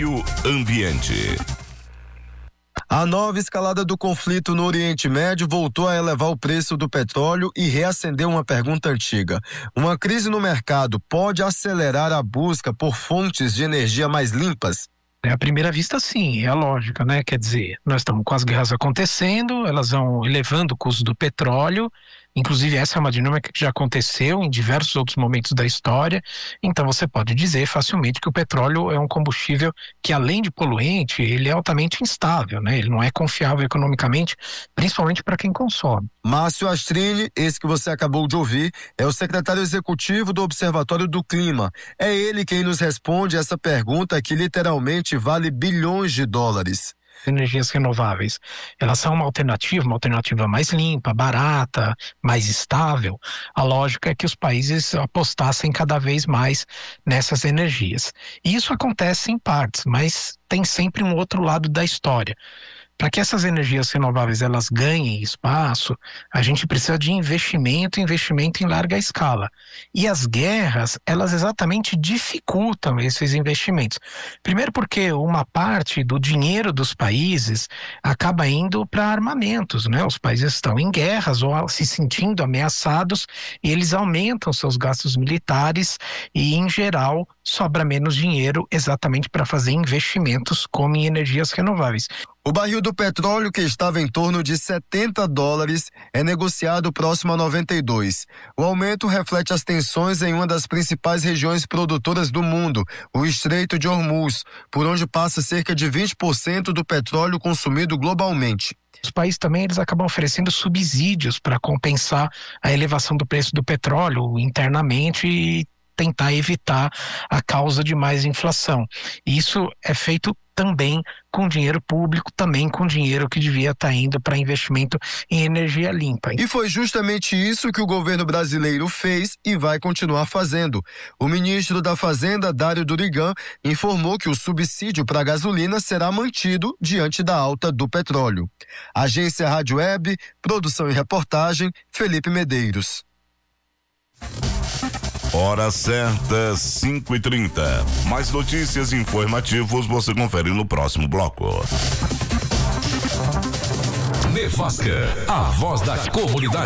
Meio Ambiente. A nova escalada do conflito no Oriente Médio voltou a elevar o preço do petróleo e reacendeu uma pergunta antiga. Uma crise no mercado pode acelerar a busca por fontes de energia mais limpas? À primeira vista, sim, é a lógica, né? Quer dizer, nós estamos com as guerras acontecendo, elas vão elevando o custo do petróleo, inclusive essa é uma dinâmica que já aconteceu em diversos outros momentos da história, então você pode dizer facilmente que o petróleo é um combustível que, além de poluente, ele é altamente instável, né? Ele não é confiável economicamente, principalmente para quem consome. Márcio Astrini, esse que você acabou de ouvir, é o secretário executivo do Observatório do Clima. É ele quem nos responde essa pergunta que literalmente vale bilhões de dólares. Energias renováveis, elas são uma alternativa mais limpa, barata, mais estável. A lógica é que os países apostassem cada vez mais nessas energias. E isso acontece em partes, mas tem sempre um outro lado da história. Para que essas energias renováveis elas ganhem espaço, a gente precisa de investimento em larga escala. E as guerras, elas exatamente dificultam esses investimentos. Primeiro porque uma parte do dinheiro dos países acaba indo para armamentos, né? Os países estão em guerras ou se sentindo ameaçados e eles aumentam seus gastos militares e, em geral, sobra menos dinheiro exatamente para fazer investimentos como em energias renováveis. O barril do petróleo, que estava em torno de $70, é negociado próximo a 92. O aumento reflete as tensões em uma das principais regiões produtoras do mundo, o Estreito de Hormuz, por onde passa cerca de 20% do petróleo consumido globalmente. Os países também eles acabam oferecendo subsídios para compensar a elevação do preço do petróleo internamente e tentar evitar a causa de mais inflação. Isso é feito também com dinheiro público, também com dinheiro que devia estar indo para investimento em energia limpa. E foi justamente isso que o governo brasileiro fez e vai continuar fazendo. O ministro da Fazenda, Dário Durigan, informou que o subsídio para a gasolina será mantido diante da alta do petróleo. Agência Rádio Web, produção e reportagem, Felipe Medeiros. Hora certa, 5h30. Mais notícias e informativos você confere no próximo bloco. Nevasca, a voz da comunidade.